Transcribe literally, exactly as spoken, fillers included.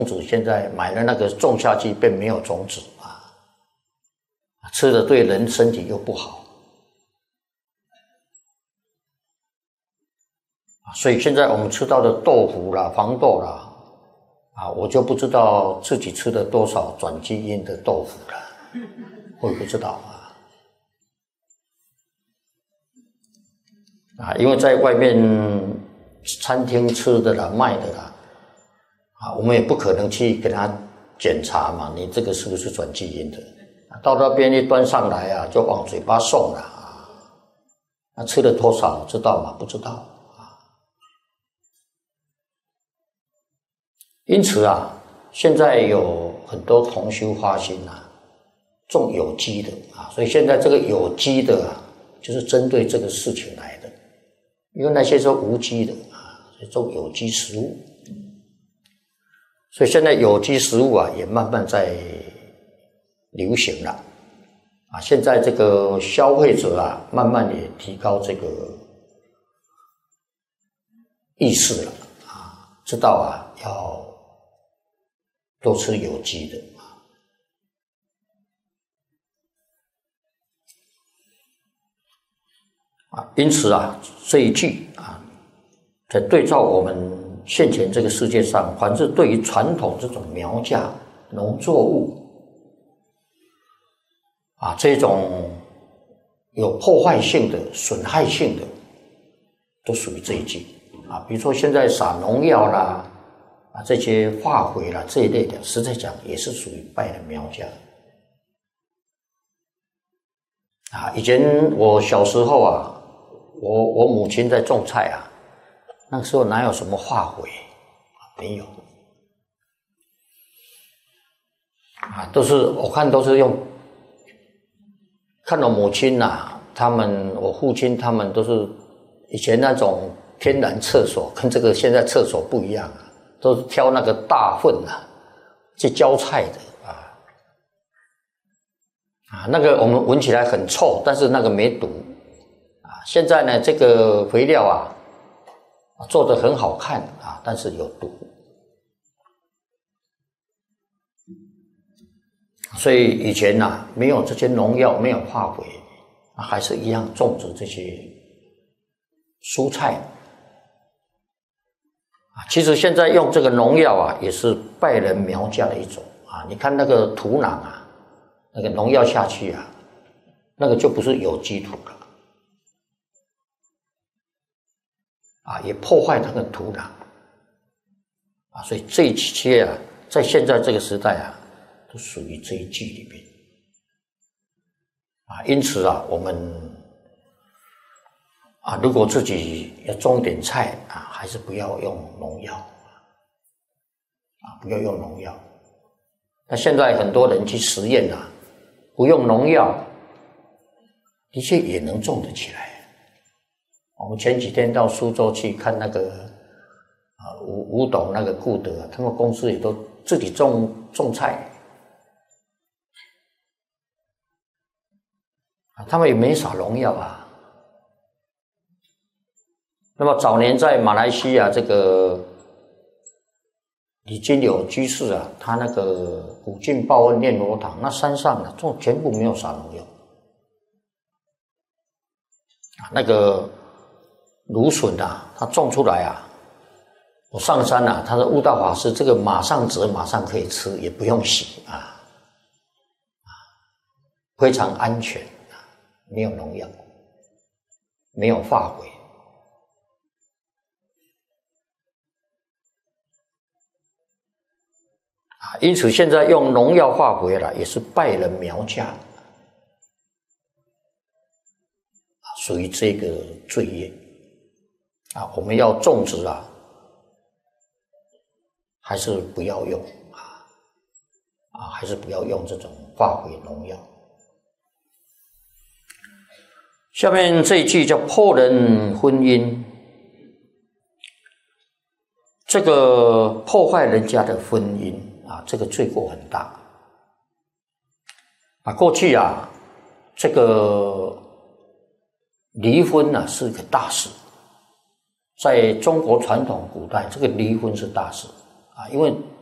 子现在买了那个种下去便没有种子啊，吃的对人身体又不好啊，所以现在我们吃到的豆腐啦、黄豆啦啊，我就不知道自己吃了多少转基因的豆腐了，我也不知道啊啊，因为在外面餐厅吃的啦、卖的啦。啊，我们也不可能去给他检查嘛，你这个是不是转基因的？到那边一端上来啊，就往嘴巴送了啊。那吃了多少知道吗？不知道啊。因此啊，现在有很多同修发心啊，种有机的啊，所以现在这个有机的啊，就是针对这个事情来的，因为那些是无机的啊，所以种有机食物。所以现在有机食物啊，也慢慢在流行了啊。现在这个消费者啊，慢慢也提高这个意识了啊，知道啊要多吃有机的啊。因此啊，这一句啊，在对照我们现前这个世界上，凡是对于传统这种苗稼、农作物啊，这种有破坏性的、损害性的，都属于这一句啊。比如说现在撒农药啦，啊这些化肥啦这一类的，实在讲也是属于败了苗稼啊。以前我小时候啊，我我母亲在种菜啊。那个时候哪有什么化肥？没有啊，都是我看都是用。看到母亲呐、啊，他们我父亲他们都是以前那种天然厕所，跟这个现在厕所不一样啊，都是挑那个大粪啊去浇菜的啊啊，那个我们闻起来很臭，但是那个没毒啊。现在呢，这个肥料啊。做得很好看啊，但是有毒，所以以前呐、啊、没有这些农药，没有化肥，还是一样种植这些蔬菜啊。其实现在用这个农药啊，也是败人苗稼的一种啊。你看那个土壤啊，那个农药下去啊，那个就不是有机土了。啊，也破坏它的土壤啊，所以这一切啊，在现在这个时代啊，都属于这一句里面啊。因此啊，我们啊，如果自己要种一点菜啊，还是不要用农药啊，不要用农药。那现在很多人去实验啊，不用农药，的确也能种得起来。我们前几天到苏州去看那个啊吴吴董那个顾德，他们公司也都自己种种菜啊，他们也没撒农药啊。那么早年在马来西亚这个李金柳居士啊，他那个古晋报恩念佛堂那山上啊，种全部没有撒农药啊，那个。芦笋啊，它种出来啊，我上山啊，他说悟道法师这个马上折，马上可以吃，也不用洗啊，啊，非常安全啊，没有农药，没有化肥啊，因此现在用农药化肥了，也是败人苗稼啊，属于这个罪业。啊，我们要种植啊，还是不要用啊啊，还是不要用这种化肥农药。下面这一句叫破人婚姻，这个破坏人家的婚姻啊，这个罪过很大啊。过去啊，这个离婚啊是一个大事。在中国传统古代，这个离婚是大事啊，因为